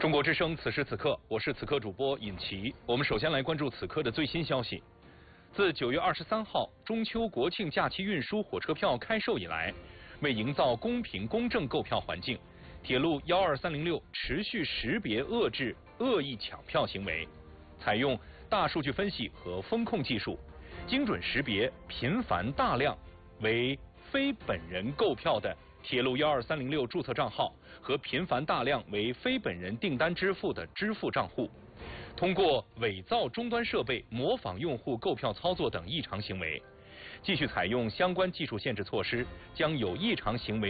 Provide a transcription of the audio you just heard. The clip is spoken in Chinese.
中国之声，此时此刻，我是此刻主播尹奇。我们首先来关注此刻的最新消息。自9月23号中秋国庆假期运输火车票开售以来，为营造公平公正购票环境，铁路12306持续识别遏制恶意抢票行为，采用大数据分析和风控技术，精准识别频繁大量为非本人购票的铁路12306注册账号和频繁大量为非本人订单支付的支付账户，通过伪造终端设备、模仿用户购票操作等异常行为，继续采用相关技术限制措施，将有异常行为